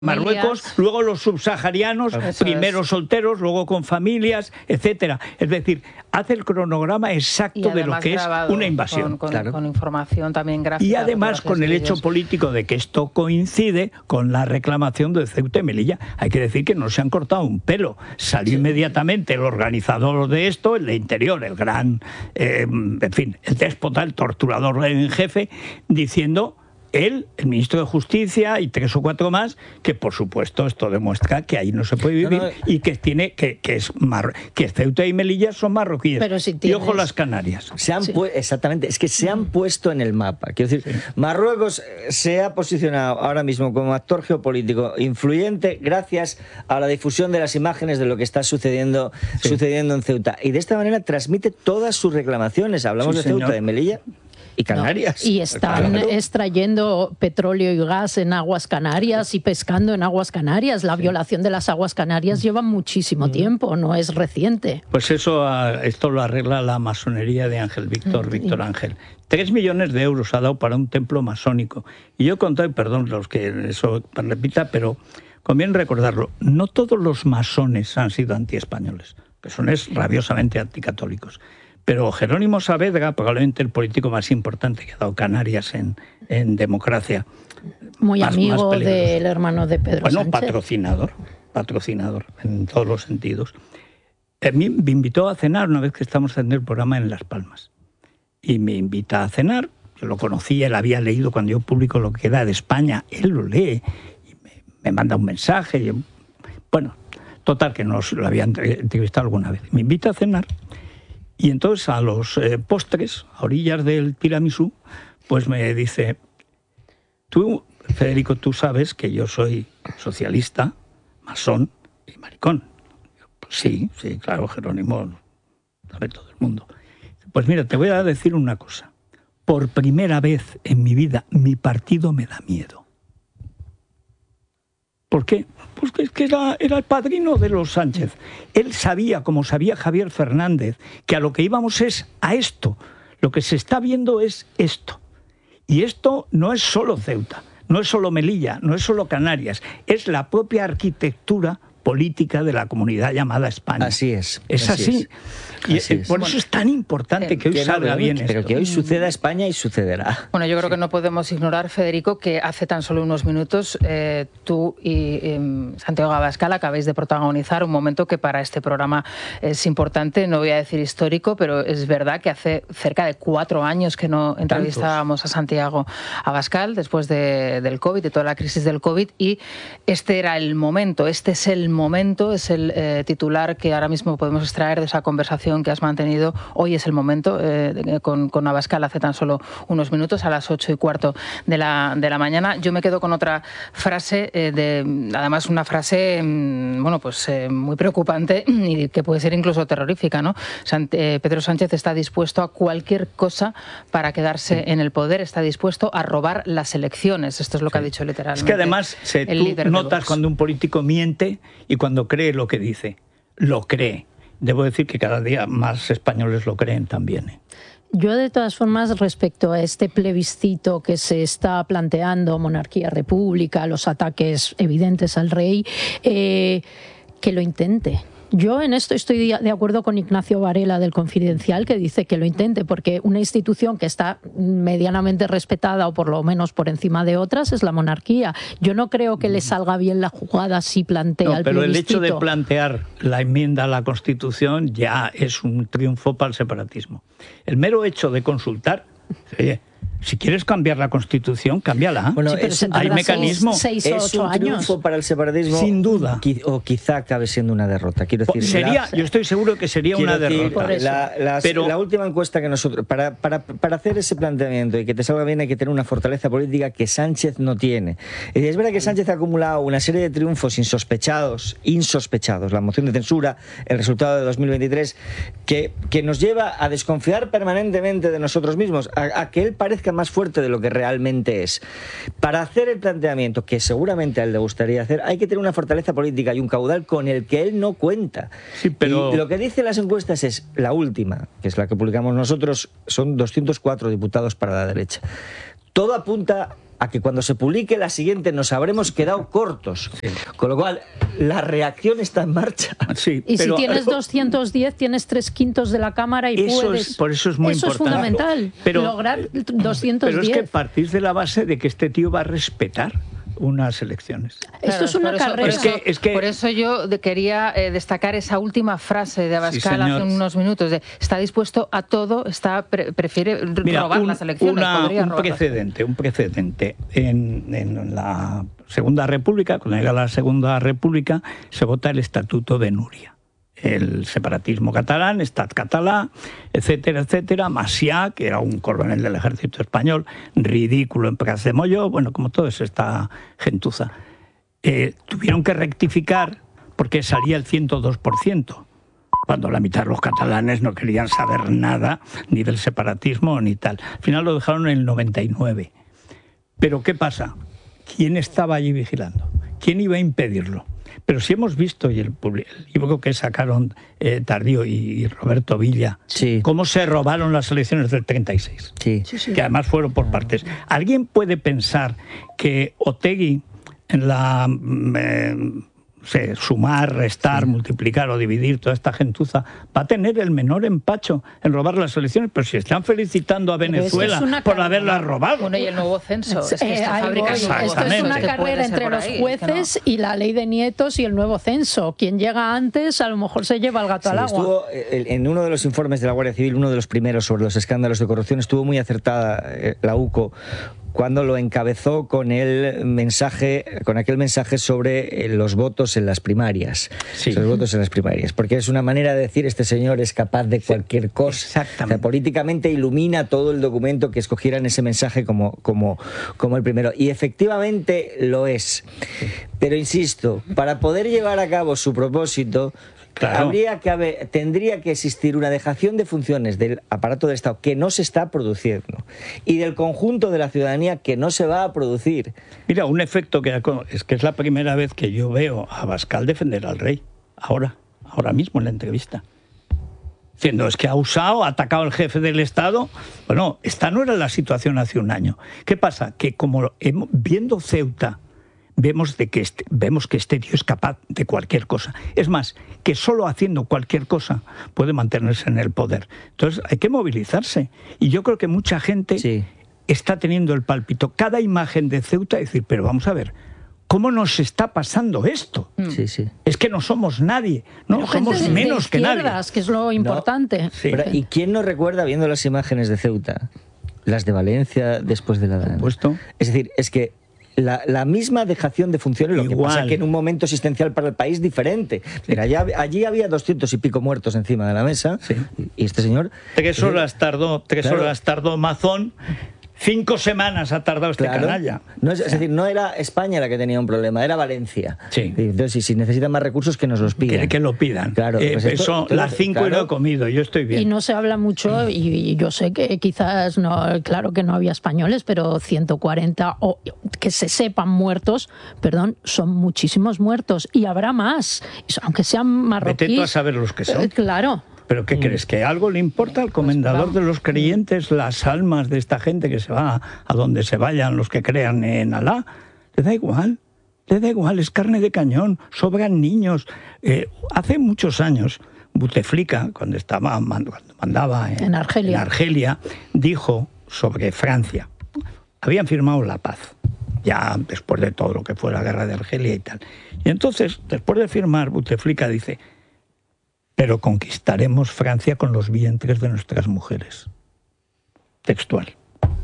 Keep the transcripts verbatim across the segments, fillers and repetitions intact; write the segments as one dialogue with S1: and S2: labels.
S1: Marruecos, luego los subsaharianos, Eso primero es. solteros, luego con familias, etcétera. Es decir, hace el cronograma exacto de lo que es una invasión.
S2: Con, con,
S1: claro.
S2: con información también gráfica.
S1: Y además con el hecho político de que esto coincide con la reclamación de Ceuta y Melilla. Hay que decir que no se han cortado un pelo. Salió sí. inmediatamente el organizador de esto, el de Interior, el gran, eh, en fin, el déspota, el torturador en jefe, diciendo... Él, el ministro de Justicia y tres o cuatro más, que por supuesto esto demuestra que ahí no se puede vivir no, no, y que tiene que, que es mar, que Ceuta y Melilla son marroquíes.
S3: Pero si tienes...
S1: Y ojo las Canarias.
S4: Se han sí. Exactamente, es que se han puesto en el mapa. Quiero decir, sí. Marruecos se ha posicionado ahora mismo como actor geopolítico influyente gracias a la difusión de las imágenes de lo que está sucediendo, sí. sucediendo en Ceuta. Y de esta manera transmite todas sus reclamaciones. Hablamos sí, de Ceuta, señor. de Melilla... y Canarias.
S3: No, y están claro. extrayendo petróleo y gas en aguas canarias y pescando en aguas canarias. La sí. violación de las aguas canarias lleva muchísimo mm. tiempo, no es reciente.
S1: Pues eso, esto lo arregla la masonería de Ángel Víctor, mm. Víctor Ángel. Tres millones de euros ha dado para un templo masónico. Y yo conté, perdón los que eso repita, pero conviene recordarlo, no todos los masones han sido antiespañoles, que son es rabiosamente anticatólicos. Pero Jerónimo Saavedra, probablemente el político más importante que ha dado Canarias en, en democracia.
S3: Muy más, amigo más del hermano de Pedro
S1: bueno,
S3: Sánchez.
S1: Bueno, patrocinador, patrocinador en todos los sentidos. Eh, me, me invitó a cenar una vez que estamos haciendo el programa en Las Palmas. Y me invita a cenar. Yo lo conocía, él había leído cuando yo publico lo que queda de España. Él lo lee y me, me manda un mensaje. Y, bueno, total, que nos lo había entrevistado alguna vez. Me invita a cenar. Y entonces a los eh, postres, a orillas del tiramisú, pues me dice, tú, Federico, tú sabes que yo soy socialista, masón y maricón. Pues sí, sí, claro, Jerónimo, sabe todo el mundo. Pues mira, te voy a decir una cosa. Por primera vez en mi vida, mi partido me da miedo. ¿Por qué? Pues que, que era, era el padrino de los Sánchez. Él sabía, como sabía Javier Fernández, que a lo que íbamos es a esto. Lo que se está viendo es esto. Y esto no es solo Ceuta, no es solo Melilla, no es solo Canarias, es la propia arquitectura política de la comunidad llamada España.
S4: Así es.
S1: Es así.
S4: así.
S1: Es. Y
S4: así es.
S1: Por
S4: Bueno,
S1: eso es tan importante eh, que hoy que salga no, bien
S4: Pero
S1: esto.
S4: que hoy suceda España y sucederá.
S2: Bueno, yo creo sí. que no podemos ignorar, Federico, que hace tan solo unos minutos eh, tú y eh, Santiago Abascal acabáis de protagonizar un momento que para este programa es importante, no voy a decir histórico, pero es verdad que hace cerca de cuatro años que no entrevistábamos a Santiago Abascal después de, del COVID, de toda la crisis del COVID, y este era el momento, este es el momento, es el eh, titular que ahora mismo podemos extraer de esa conversación que has mantenido. Hoy es el momento eh, con, con Abascal hace tan solo unos minutos, a las ocho y cuarto de la, de la mañana. Yo me quedo con otra frase, eh, de, además una frase bueno, pues eh, muy preocupante y que puede ser incluso terrorífica, ¿no? Sant, eh, Pedro Sánchez está dispuesto a cualquier cosa para quedarse sí. en el poder, está dispuesto a robar las elecciones. Esto es lo sí. que ha dicho literalmente.
S1: Es que además se, tú notas cuando un político miente y cuando cree lo que dice. Lo cree. Debo decir que cada día más españoles lo creen también. ¿eh?
S3: Yo, de todas formas, respecto a este plebiscito que se está planteando, monarquía-república, los ataques evidentes al rey, eh, que lo intente. Yo en esto estoy de acuerdo con Ignacio Varela del Confidencial, que dice que lo intente, porque una institución que está medianamente respetada, o por lo menos por encima de otras, es la monarquía. Yo no creo que le salga bien la jugada si plantea
S1: no,
S3: el
S1: pero
S3: plebiscito.
S1: El hecho de plantear la enmienda a la Constitución ya es un triunfo para el separatismo. El mero hecho de consultar... Oye, si quieres cambiar la Constitución, cámbiala.
S4: Bueno,
S1: sí, pero
S4: es,
S1: hay mecanismo.
S3: Seis, seis,
S4: es un
S3: años.
S4: triunfo para el separatismo.
S1: Sin duda.
S4: O quizá acabe siendo una derrota. Quiero decir,
S1: sería, la, yo estoy seguro que sería una
S4: decir,
S1: derrota.
S4: La, las, pero, la última encuesta que nosotros... Para, para, para hacer ese planteamiento y que te salga bien hay que tener una fortaleza política que Sánchez no tiene. Es verdad que Sánchez ha acumulado una serie de triunfos insospechados, insospechados. La moción de censura, el resultado de dos mil veintitrés, que, que nos lleva a desconfiar permanentemente de nosotros mismos, a, a que él parezca más fuerte de lo que realmente es. Para hacer el planteamiento que seguramente a él le gustaría hacer, hay que tener una fortaleza política y un caudal con el que él no cuenta.
S1: Sí, pero...
S4: Y lo que dicen las encuestas es, la última, que es la que publicamos nosotros, son doscientos cuatro diputados para la derecha. Todo apunta a que cuando se publique la siguiente nos habremos quedado cortos. Sí. Con lo cual, la reacción está en marcha.
S1: Sí,
S3: y
S1: pero,
S3: si tienes doscientos diez, tienes tres quintos de la Cámara y
S1: eso
S3: puedes...
S1: Es, por eso es muy
S3: eso
S1: importante.
S3: Es fundamental,
S1: pero,
S3: lograr doscientos diez.
S1: Pero es que partís de la base de que este tío va a respetar unas elecciones.
S3: Esto claro, es una
S2: por eso,
S3: carrera.
S2: Por eso,
S1: es que, es que...
S2: por eso yo de, quería eh, destacar esa última frase de Abascal sí, hace unos minutos, de está dispuesto a todo, está pre, prefiere
S1: Mira,
S2: robar
S1: un,
S2: las elecciones.
S1: Una,
S2: podría
S1: un precedente, un precedente. En, en la Segunda República, cuando llega la Segunda República, se vota el Estatuto de Núria. El separatismo catalán, Estat català, etcétera, etcétera. Macià, que era un coronel del ejército español, ridículo en Pras de Molló, bueno, como toda esta gentuza. Eh, tuvieron que rectificar porque salía el ciento dos por ciento, cuando la mitad de los catalanes no querían saber nada, ni del separatismo ni tal. Al final lo dejaron en el noventa y nueve. Pero ¿qué pasa? ¿Quién estaba allí vigilando? ¿Quién iba a impedirlo? Pero si hemos visto, y el, el libro que sacaron eh, Tardío y, y Roberto Villa, sí. cómo se robaron las elecciones del treinta y seis,
S4: sí.
S1: Sí, sí. que además fueron por partes. ¿Alguien puede pensar que Otegi en la... Eh, sé, sumar, restar, sí. multiplicar o dividir toda esta gentuza, va a tener el menor empacho en robar las elecciones? Pero si están felicitando a Venezuela es por haberlas robado.
S2: Bueno, y el nuevo censo. Es que esta
S3: eh,
S2: fábrica
S3: esto es una carrera entre los jueces no. y la ley de nietos y el nuevo censo. Quien llega antes a lo mejor se lleva el gato sí, al agua.
S4: Estuvo, en uno de los informes de la Guardia Civil, uno de los primeros sobre los escándalos de corrupción, estuvo muy acertada la U C O cuando lo encabezó con el mensaje, con aquel mensaje sobre los votos en las primarias. Sí. Los votos en las primarias. Porque es una manera de decir, este señor es capaz de cualquier cosa.
S1: Exactamente.
S4: O sea, políticamente ilumina todo el documento que escogieran ese mensaje como, como, como el primero. Y efectivamente lo es. Pero insisto, para poder llevar a cabo su propósito, claro. Habría que haber, tendría que existir una dejación de funciones del aparato del Estado que no se está produciendo y del conjunto de la ciudadanía que no se va a producir.
S1: Mira, un efecto que es que es la primera vez que yo veo a Abascal defender al rey, ahora, ahora mismo en la entrevista. Diciendo, es que ha usado, ha atacado al jefe del Estado. Bueno, esta no era la situación hace un año. ¿Qué pasa? Que como hemos, viendo Ceuta, Vemos, de que este, vemos que este tío es capaz de cualquier cosa. Es más, que solo haciendo cualquier cosa puede mantenerse en el poder. Entonces hay que movilizarse. Y yo creo que mucha gente sí. está teniendo el pálpito. Cada imagen de Ceuta, decir, pero vamos a ver, ¿cómo nos está pasando esto?
S4: Sí, sí.
S1: Es que no somos nadie, no pero somos menos que nadie.
S3: Que es lo importante.
S4: No, sí. Pero, ¿y quién no recuerda, viendo las imágenes de Ceuta, las de Valencia después de la Dana?
S1: Supuesto.
S4: Es decir, es que La, la misma dejación de funciones, lo Igual. que pasa que en un momento existencial para el país diferente. Mira, allá, allí había doscientos y pico muertos encima de la mesa, sí. y este señor...
S1: Tres horas tardó, tres claro. horas tardó Mazón. Cinco semanas ha tardado este claro. canalla.
S4: No es, es decir, no era España la que tenía un problema, era Valencia.
S1: Sí.
S4: Entonces, si, si necesitan más recursos, que nos los pidan.
S1: Que, que lo pidan.
S4: Claro.
S1: Eh,
S4: pues
S1: esto, son las cinco claro. y no he comido, yo estoy bien.
S3: Y no se habla mucho, y, y yo sé que quizás, no, claro que no había españoles, pero ciento cuarenta, o que se sepan muertos, perdón, son muchísimos muertos. Y habrá más, aunque sean marroquíes.
S1: Vete tú a saber los que son.
S3: Eh, claro.
S1: ¿Pero qué crees? ¿Que algo le importa al comendador de los creyentes las almas de esta gente que se va a donde se vayan los que crean en Alá? Le da igual, le da igual, es carne de cañón, sobran niños. Eh, hace muchos años, Buteflika, cuando, estaba, cuando mandaba en,
S3: en, Argelia.
S1: en Argelia, dijo sobre Francia, habían firmado la paz, ya después de todo lo que fue la guerra de Argelia y tal. Y entonces, después de firmar, Buteflika dice... pero conquistaremos Francia con los vientres de nuestras mujeres. Textual.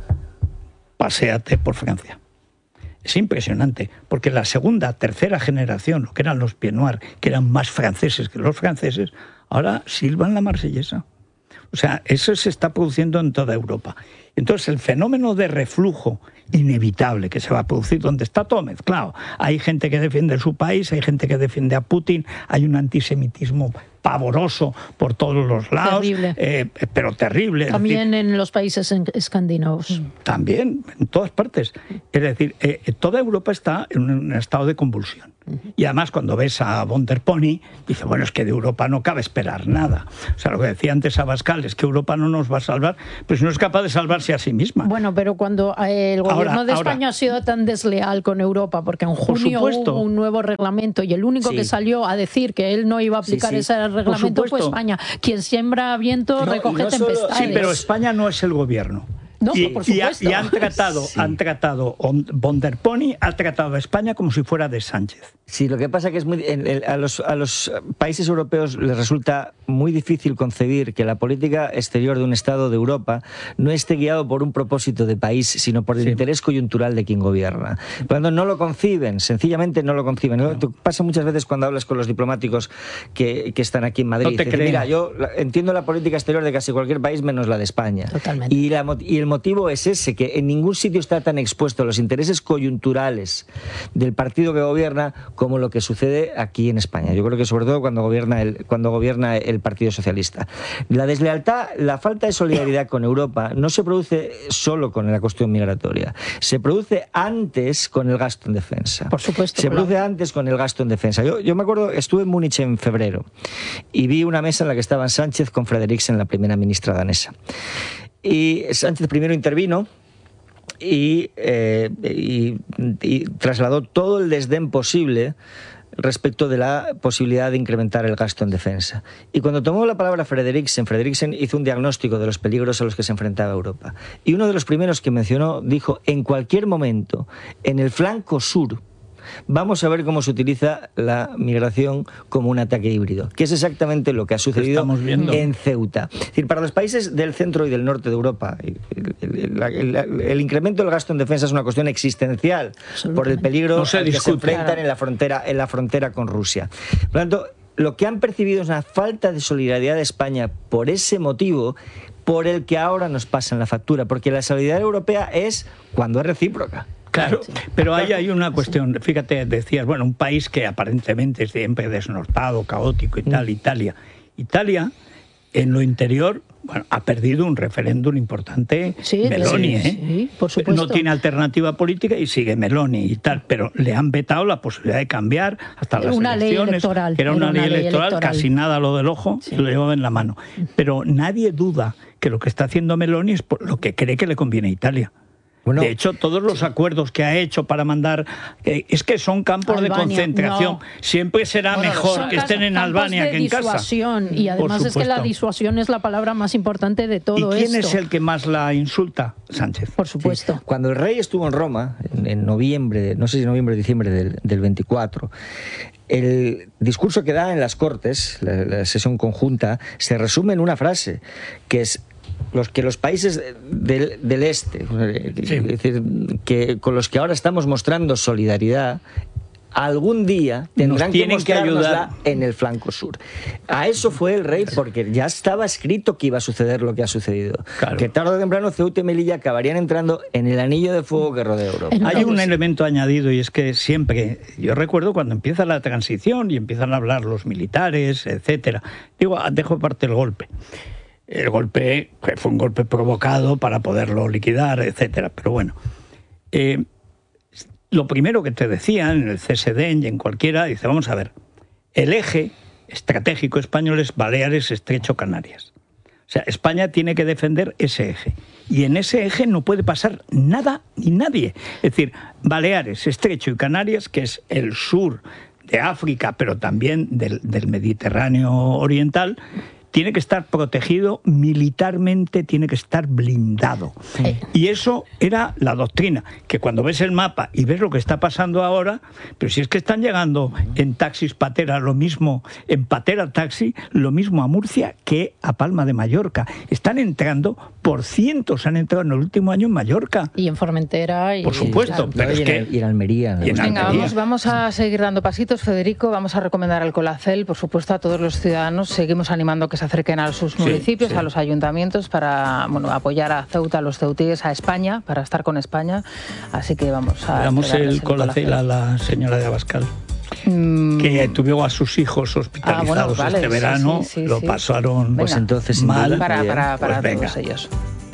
S1: Paséate por Francia. Es impresionante, porque la segunda, tercera generación, lo que eran los Pied Noir, que eran más franceses que los franceses, ahora silban la marsellesa. O sea, eso se está produciendo en toda Europa. Entonces, el fenómeno de reflujo inevitable que se va a producir, donde está todo mezclado. Hay gente que defiende su país, hay gente que defiende a Putin, hay un antisemitismo pavoroso por todos los lados,
S3: terrible.
S1: Eh, pero terrible.
S3: También
S1: decir,
S3: en los países escandinavos.
S1: También, en todas partes. Es decir, eh, toda Europa está en un estado de convulsión. Y además, cuando ves a von der Pony, dice, bueno, es que de Europa no cabe esperar nada. O sea, lo que decía antes Abascal es que Europa no nos va a salvar, pero si no es capaz de salvarse gobernarse a sí misma.
S3: Bueno, pero cuando el gobierno
S1: ahora,
S3: de
S1: ahora,
S3: España ha sido tan desleal con Europa, porque en junio hubo un nuevo reglamento y el único sí. que salió a decir que él no iba a aplicar sí, sí. ese reglamento fue España. Quien siembra viento no, recoge no tempestades.
S1: Solo, sí, pero España no es el gobierno.
S3: No,
S1: y,
S3: por supuesto.
S1: Y, y han tratado, sí. han tratado, von der Pony ha tratado a España como si fuera de Sánchez.
S4: Sí, lo que pasa es que es muy, en, en, a, los, a los países europeos les resulta muy difícil concebir que la política exterior de un Estado de Europa no esté guiado por un propósito de país, sino por el sí. interés coyuntural de quien gobierna. Por lo tanto, no lo conciben, sencillamente no lo conciben. No. Pasa muchas veces cuando hablas con los diplomáticos que, que están aquí en Madrid.
S1: No te
S4: Dicen, mira, yo entiendo la política exterior de casi cualquier país menos la de España.
S3: Totalmente.
S4: Y, la, y el motivo es ese, que en ningún sitio está tan expuesto a los intereses coyunturales del partido que gobierna como lo que sucede aquí en España. Yo creo que sobre todo cuando gobierna el, cuando gobierna el Partido Socialista. La deslealtad, la falta de solidaridad con Europa no se produce solo con la cuestión migratoria. Se produce antes con el gasto en defensa.
S3: Por supuesto.
S4: Se
S3: claro.
S4: produce antes con el gasto en defensa. Yo, yo me acuerdo, estuve en Múnich en febrero y vi una mesa en la que estaban Sánchez con Frederiksen, la primera ministra danesa. Y Sánchez primero intervino y, eh, y, y trasladó todo el desdén posible respecto de la posibilidad de incrementar el gasto en defensa. Y cuando tomó la palabra Frederiksen, Frederiksen hizo un diagnóstico de los peligros a los que se enfrentaba Europa. Y uno de los primeros que mencionó dijo, en cualquier momento, en el flanco sur, vamos a ver cómo se utiliza la migración como un ataque híbrido, que es exactamente lo que ha sucedido en Ceuta. Es decir, para los países del centro y del norte de Europa, el, el, el, el, el incremento del gasto en defensa es una cuestión existencial por el peligro
S1: no se
S4: al que
S1: discute,
S4: se enfrentan
S1: claro.
S4: en la frontera, en la frontera con Rusia. Por lo tanto, lo que han percibido es una falta de solidaridad de España por ese motivo, por el que ahora nos pasan la factura, porque la solidaridad europea es cuando es recíproca.
S1: Claro, pero ahí hay una cuestión, fíjate, decías, bueno, un país que aparentemente es siempre desnortado, caótico y tal, Italia. Italia, en lo interior, bueno, ha perdido un referéndum importante, sí, Meloni, ¿eh?
S3: Sí, por supuesto.
S1: No tiene alternativa política y sigue Meloni y tal, pero le han vetado la posibilidad de cambiar hasta las
S3: una
S1: elecciones.
S3: Ley electoral,
S1: que era una,
S3: era una
S1: ley,
S3: ley
S1: electoral,
S3: electoral,
S1: casi nada lo del ojo, sí. lo llevaba en la mano. Pero nadie duda que lo que está haciendo Meloni es por lo que cree que le conviene a Italia. Bueno, de hecho, todos los acuerdos que ha hecho para mandar, eh, es que son campos Albania, de concentración. No. Siempre será bueno, mejor que estén en Albania que en casa.
S3: Y además es que la disuasión es la palabra más importante de todo esto.
S1: ¿Y quién esto? es el que más la insulta? Sánchez.
S3: Por supuesto.
S4: Sí. Cuando el rey estuvo en Roma, en, en noviembre, no sé si noviembre o diciembre del, del veinticuatro, el discurso que da en las Cortes, la, la sesión conjunta, se resume en una frase, que es los que los países del, del este, sí. es decir, que con los que ahora estamos mostrando solidaridad, algún día tendrán que mostrárnosla en el flanco sur. A eso fue el rey, porque ya estaba escrito que iba a suceder lo que ha sucedido. Claro. Que tarde o temprano Ceuta y Melilla acabarían entrando en el anillo de fuego que rodea Europa.
S1: Hay un elemento añadido y es que siempre, yo recuerdo cuando empieza la transición y empiezan a hablar los militares, etcétera. Digo, dejo aparte el golpe. El golpe, que fue un golpe provocado para poderlo liquidar, etcétera. Pero bueno, eh, lo primero que te decían en el C S D y en cualquiera, dice, vamos a ver, el eje estratégico español es Baleares, Estrecho, Canarias. O sea, España tiene que defender ese eje. Y en ese eje no puede pasar nada ni nadie. Es decir, Baleares, Estrecho y Canarias, que es el sur de África, pero también del, del Mediterráneo oriental, tiene que estar protegido militarmente, tiene que estar blindado. Sí. Y eso era la doctrina, que cuando ves el mapa y ves lo que está pasando ahora, pero si es que están llegando en taxis Patera, lo mismo, en Patera Taxi, lo mismo a Murcia que a Palma de Mallorca. Están entrando, por cientos han entrado en el último año en Mallorca.
S3: Y en Formentera. Y,
S1: por supuesto.
S4: Y, claro, pero es que, y en Almería.
S2: Y en Venga, Almería. Vamos, vamos a seguir dando pasitos, Federico. Vamos a recomendar el Colacel, por supuesto, a todos los ciudadanos. Seguimos animando a que se acerquen a sus municipios, sí, sí. a los ayuntamientos, para bueno, apoyar a Ceuta, a los ceutíes, a España, para estar con España. Así que vamos a...
S1: Damos el Colacel a la señora de Abascal, mm. que tuvo a sus hijos hospitalizados ah, bueno, vale, este verano, sí, sí, sí, lo sí. pasaron
S4: pues entonces
S1: mal.
S2: Para, para, para
S1: pues
S2: todos ellos.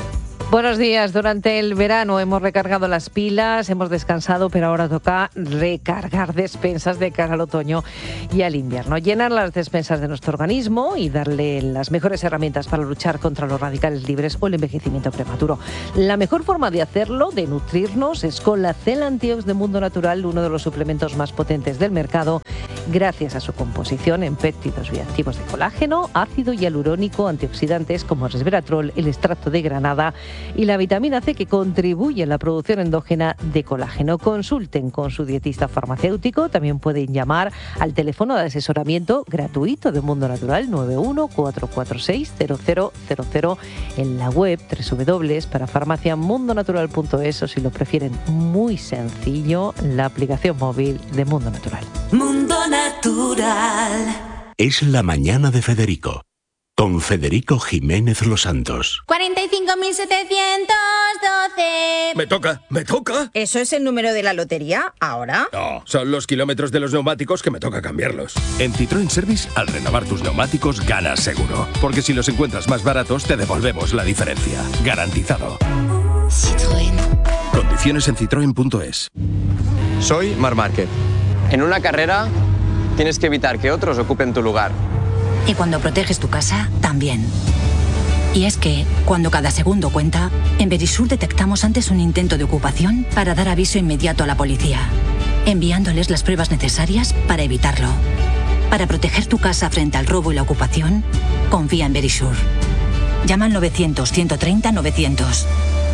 S5: Buenos días. Durante el verano hemos recargado las pilas, hemos descansado, pero ahora toca recargar despensas de cara al otoño y al invierno. Llenar las despensas de nuestro organismo y darle las mejores herramientas para luchar contra los radicales libres o el envejecimiento prematuro. La mejor forma de hacerlo, de nutrirnos, es con la Cel Antiox de Mundo Natural, uno de los suplementos más potentes del mercado, gracias a su composición en péptidos bioactivos de colágeno, ácido hialurónico, antioxidantes como el resveratrol, el extracto de granada y la vitamina C, que contribuye a la producción endógena de colágeno. Consulten con su dietista farmacéutico. También pueden llamar al teléfono de asesoramiento gratuito de Mundo Natural nueve uno cuatro cuatro seis cero cero cero cero, en la web doble u doble u doble u punto parafarmacia mundo natural punto es, o si lo prefieren muy sencillo, la aplicación móvil de Mundo Natural.
S6: Mundo Natural.
S7: Es la mañana de Federico, con Federico Jiménez Los Santos.
S8: cuarenta y cinco mil setecientos doce.
S9: Me toca, me toca.
S8: ¿Eso es el número de la lotería ahora?
S9: No, son los kilómetros de los neumáticos que me toca cambiarlos.
S10: En Citroën Service, al renovar tus neumáticos, ganas seguro. Porque si los encuentras más baratos, te devolvemos la diferencia. Garantizado.
S8: Citroën.
S10: Condiciones en citroen punto es.
S11: Soy Marc Márquez. En una carrera, tienes que evitar que otros ocupen tu lugar.
S12: Y cuando proteges tu casa, también. Y es que, cuando cada segundo cuenta, en Verisur detectamos antes un intento de ocupación para dar aviso inmediato a la policía, enviándoles las pruebas necesarias para evitarlo. Para proteger tu casa frente al robo y la ocupación, confía en Verisur. Llama al novecientos, ciento treinta, novecientos.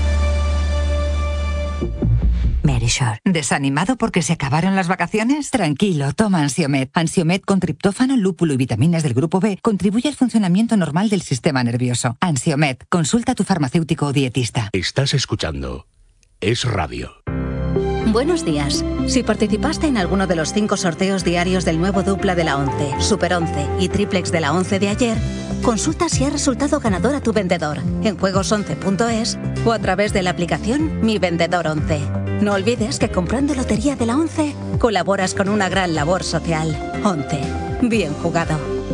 S13: Verisur. ¿Desanimado porque se acabaron las vacaciones? Tranquilo, toma Ansiomed. Ansiomed con triptófano, lúpulo y vitaminas del grupo B contribuye al funcionamiento normal del sistema nervioso. Ansiomed, consulta a tu farmacéutico o dietista.
S7: Estás escuchando Es Radio.
S14: Buenos días. Si participaste en alguno de los cinco sorteos diarios del nuevo dupla de la once, Super once y triplex de la once de ayer, consulta si ha resultado ganador a tu vendedor en juegos once punto es o a través de la aplicación Mi Vendedor once. No olvides que comprando Lotería de la once colaboras con una gran labor social. once. Bien jugado.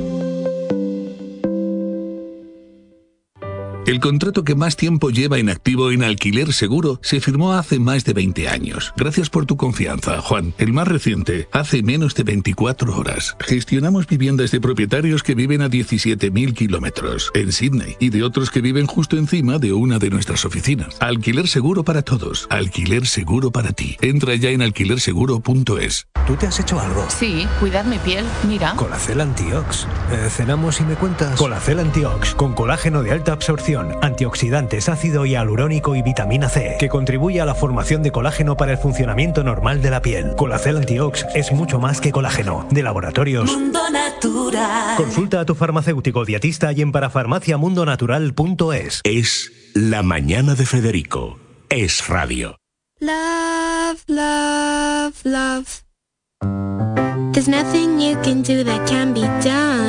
S15: El contrato que más tiempo lleva en activo en Alquiler Seguro se firmó hace más de veinte años. Gracias por tu confianza, Juan. El más reciente, hace menos de veinticuatro horas. Gestionamos viviendas de propietarios que viven a diecisiete mil kilómetros en Sydney y de otros que viven justo encima de una de nuestras oficinas. Alquiler Seguro para todos. Alquiler Seguro para ti. Entra ya en alquiler seguro punto es.
S16: ¿Tú te has hecho algo?
S2: Sí, cuidar mi piel, mira.
S16: Colacel Antiox. Eh, cenamos y me cuentas. Colacel Antiox, con colágeno de alta absorción, antioxidantes, ácido hialurónico y vitamina C, que contribuye a la formación de colágeno para el funcionamiento normal de la piel. Colacel Antiox es mucho más que colágeno. De Laboratorios
S6: Mundo Natural.
S16: Consulta a tu farmacéutico dietista y en parafarmacia mundo natural punto es.
S7: Es la mañana de Federico. Es Radio.
S17: Love, love, love. There's nothing you can do that can be done.